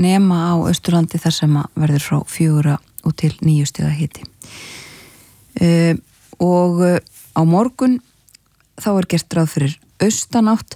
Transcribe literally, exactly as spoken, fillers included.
nema á Austurlandi þar sem að verður frá fjögurra og til níu stiga hiti. Uh, og uh, á morgun þá er gert ráð fyrir austanátt